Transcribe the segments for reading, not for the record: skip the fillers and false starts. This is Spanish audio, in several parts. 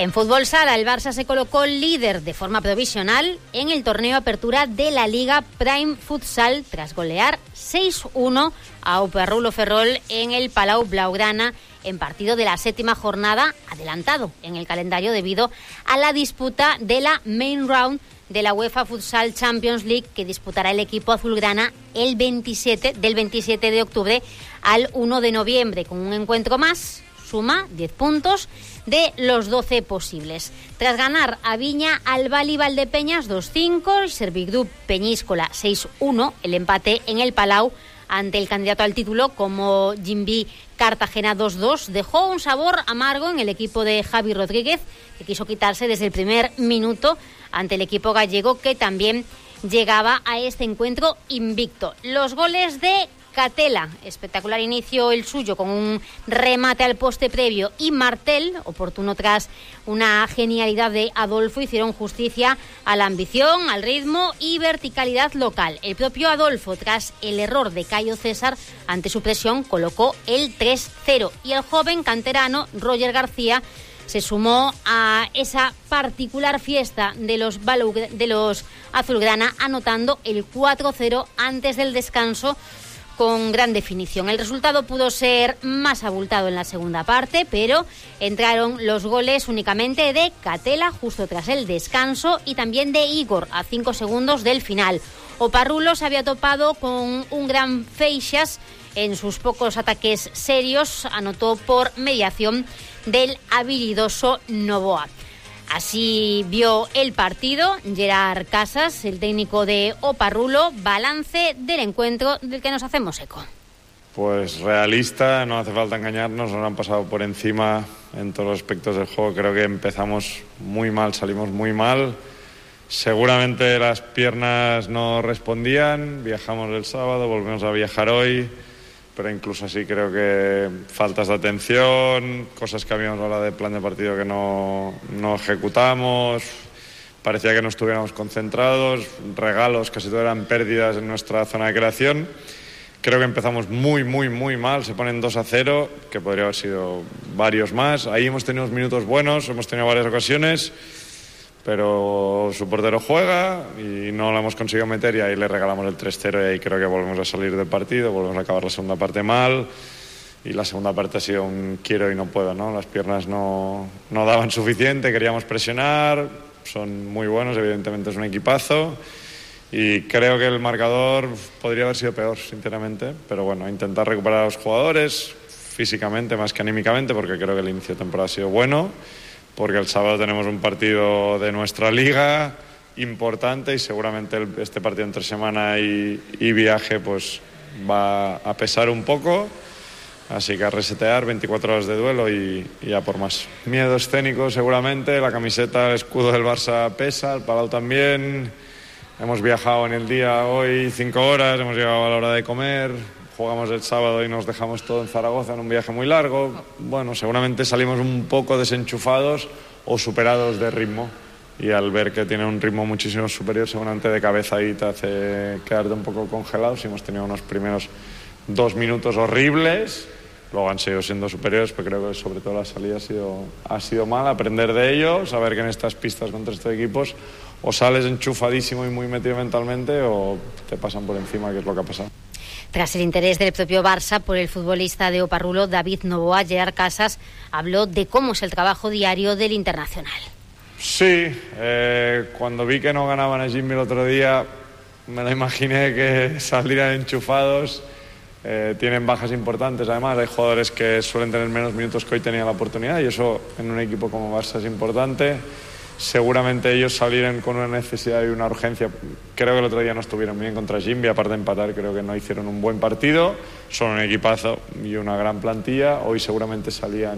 En fútbol sala, el Barça se colocó líder de forma provisional en el torneo Apertura de la Liga Prime Futsal tras golear 6-1 a Oparrulo Ferrol en el Palau Blaugrana en partido de la 7ª jornada, adelantado en el calendario debido a la disputa de la Main Round de la UEFA Futsal Champions League que disputará el equipo azulgrana del 27 de octubre al 1 de noviembre, con un encuentro más. Suma 10 puntos de los 12 posibles. Tras ganar a Viña, Albal y Valdepeñas 2-5, Servigroup Peñíscola 6-1, el empate en el Palau ante el candidato al título como Jimby Cartagena 2-2, dejó un sabor amargo en el equipo de Javi Rodríguez, que quiso quitarse desde el primer minuto ante el equipo gallego, que también llegaba a este encuentro invicto. Los goles de Catela, espectacular inicio el suyo con un remate al poste previo, y Martel, oportuno tras una genialidad de Adolfo, hicieron justicia a la ambición, al ritmo y verticalidad local. El propio Adolfo, tras el error de Cayo César ante su presión, colocó el 3-0, y el joven canterano Roger García se sumó a esa particular fiesta de los azulgrana, anotando el 4-0 antes del descanso con gran definición. El resultado pudo ser más abultado en la segunda parte, pero entraron los goles únicamente de Catela justo tras el descanso y también de Igor a 5 segundos del final. Oparrulo se había topado con un gran Feixas en sus pocos ataques serios, anotó por mediación del habilidoso Novoa. Así vio el partido Gerard Casas, el técnico de Oparrulo. Balance del encuentro del que nos hacemos eco. Pues realista, no hace falta engañarnos, nos han pasado por encima en todos los aspectos del juego. Creo que empezamos muy mal, salimos muy mal. Seguramente las piernas no respondían, viajamos el sábado, volvemos a viajar hoy, pero incluso así creo que faltas de atención, cosas que habíamos hablado de plan de partido que no ejecutamos, parecía que no estuviéramos concentrados, regalos, casi todo eran pérdidas en nuestra zona de creación. Creo que empezamos muy mal, se ponen 2-0, que podría haber sido varios más. Ahí hemos tenido unos minutos buenos, hemos tenido varias ocasiones, pero su portero juega y no lo hemos conseguido meter, y ahí le regalamos el 3-0 y ahí creo que volvemos a salir del partido, volvemos a acabar la segunda parte mal, y la segunda parte ha sido un quiero y no puedo, ¿no? Las piernas no daban suficiente, queríamos presionar, son muy buenos, evidentemente es un equipazo, y creo que el marcador podría haber sido peor, sinceramente, pero bueno, intentar recuperar a los jugadores físicamente más que anímicamente, porque creo que el inicio de temporada ha sido bueno, porque el sábado tenemos un partido de nuestra liga importante y seguramente este partido entre semana y viaje pues va a pesar un poco, así que a resetear, 24 horas de duelo y a por más. Miedo escénico seguramente, la camiseta, el escudo del Barça pesa, el Palau también. Hemos viajado en el día hoy 5 horas, hemos llegado a la hora de comer, jugamos el sábado y nos dejamos todo en Zaragoza en un viaje muy largo. Bueno, seguramente salimos un poco desenchufados o superados de ritmo, y al ver que tiene un ritmo muchísimo superior, seguramente de cabeza ahí te hace quedarte un poco congelado. Si hemos tenido unos primeros 2 minutos horribles, luego han seguido siendo superiores, pero creo que sobre todo la salida ha sido mal. Aprender de ello, saber que en estas pistas contra estos equipos o sales enchufadísimo y muy metido mentalmente o te pasan por encima, que es lo que ha pasado. Tras el interés del propio Barça por el futbolista de Oparrulo, David Novoa, Gerard Casas habló de cómo es el trabajo diario del internacional. Sí, cuando vi que no ganaban a Jimmy el otro día, me lo imaginé que saldrían enchufados. Tienen bajas importantes, además hay jugadores que suelen tener menos minutos que hoy tenían la oportunidad, y eso en un equipo como Barça es importante. Seguramente ellos salieron con una necesidad y una urgencia. Creo que el otro día no estuvieron bien contra Jimby, aparte de empatar, creo que no hicieron un buen partido. Son un equipazo y una gran plantilla. Hoy seguramente salían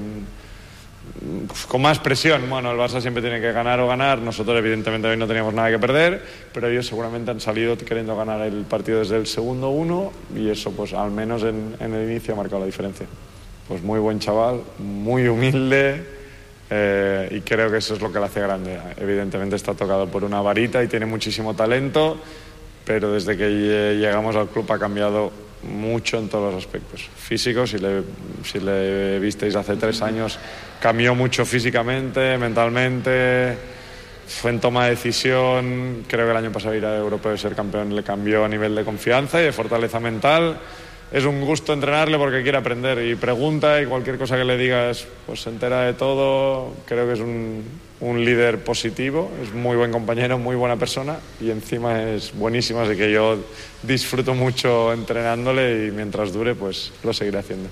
con más presión. Bueno, el Barça siempre tiene que ganar o ganar. Nosotros evidentemente hoy no teníamos nada que perder, pero ellos seguramente han salido queriendo ganar el partido desde el segundo 1, y eso pues al menos en el inicio ha marcado la diferencia. Pues muy buen chaval, muy humilde. Y creo que eso es lo que le hace grande. Evidentemente está tocado por una varita y tiene muchísimo talento, pero desde que llegamos al club ha cambiado mucho en todos los aspectos. Físicos, si le visteis hace 3 años, cambió mucho físicamente, mentalmente, fue en toma de decisión. Creo que el año pasado ir a Europeo y ser campeón le cambió a nivel de confianza y de fortaleza mental. Es un gusto entrenarle porque quiere aprender y pregunta, y cualquier cosa que le digas pues se entera de todo. Creo que es un líder positivo, es muy buen compañero, muy buena persona y encima es buenísimo, así que yo disfruto mucho entrenándole y mientras dure pues lo seguiré haciendo.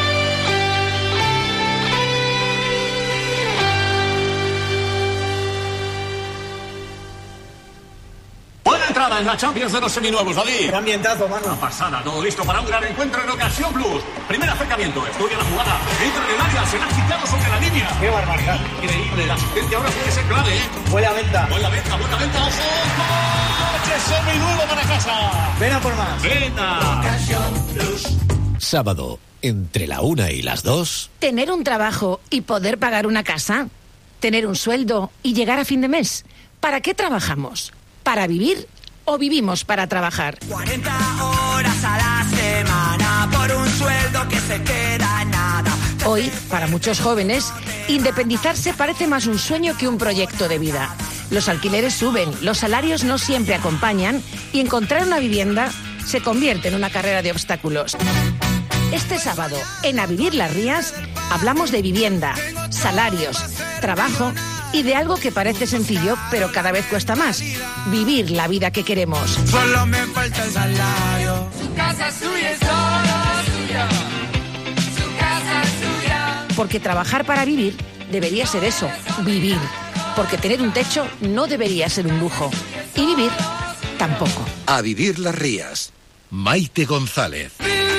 En la Champions de los seminuevos, David. ¡Qué ambientazo, mano! Una pasada, todo listo para un gran encuentro en Ocasión Plus. Primer acercamiento, estudia la jugada, entra en el área, se la ha quitado sobre la línea. ¡Qué barbaridad! Increíble, la asistencia ahora puede ser clave, ¿eh? Buena venta, buena venta, ojo. ¡Coche seminuevo para casa! ven a por más. ¡Venga! Ocasión Plus. Sábado, entre la 1 y las 2. Tener un trabajo y poder pagar una casa. Tener un sueldo y llegar a fin de mes. ¿Para qué trabajamos? ¿Para vivir? ¿O vivimos para trabajar? 40 horas a la semana por un sueldo que se queda en nada. Hoy, para muchos jóvenes, independizarse parece más un sueño que un proyecto de vida. Los alquileres suben, los salarios no siempre acompañan y encontrar una vivienda se convierte en una carrera de obstáculos. Este sábado, en A Vivir las Rías, hablamos de vivienda, salarios, trabajo y de algo que parece sencillo, pero cada vez cuesta más: vivir la vida que queremos. Solo me falta el salario. Su casa es suya, es solo suya. Su casa es suya. Porque trabajar para vivir debería ser eso, vivir. Porque tener un techo no debería ser un lujo. Y vivir tampoco. A Vivir las Rías. Maite González.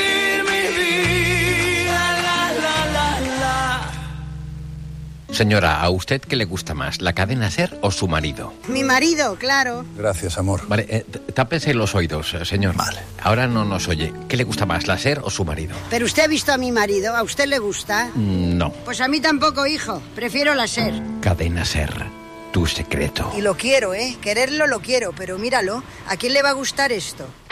Señora, ¿a usted qué le gusta más, la cadena SER o su marido? Mi marido, claro. Gracias, amor. Vale, tápese los oídos, señor. Vale. Ahora no nos oye. ¿Qué le gusta más, la SER o su marido? Pero usted ha visto a mi marido, ¿a usted le gusta? No. Pues a mí tampoco, hijo. Prefiero la SER. Cadena SER, tu secreto. Y lo quiero, ¿eh? Quererlo lo quiero, pero míralo. ¿A quién le va a gustar esto?